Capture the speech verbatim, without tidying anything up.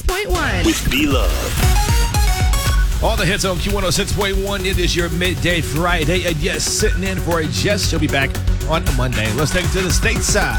point one. With B-Love. All the hits on Q one oh six point one. It is your midday Friday. And yes, sitting in for Jess. She'll be back on Monday. Let's take it to the stateside.